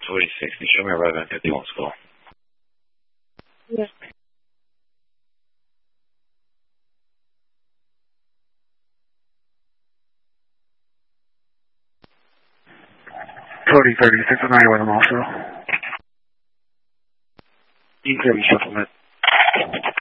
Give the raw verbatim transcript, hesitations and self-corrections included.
forty-six. Can you show me a eleven fifty-one school? Yes. Cody thirty-six is nine with him also. E thirty shufflement.